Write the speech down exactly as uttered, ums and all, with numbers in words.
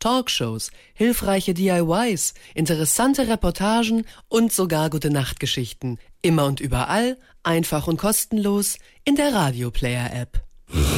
Talkshows, hilfreiche D I Ys, interessante Reportagen und sogar Gute-Nacht-Geschichten. Immer und überall, einfach und kostenlos in der Radio Player App.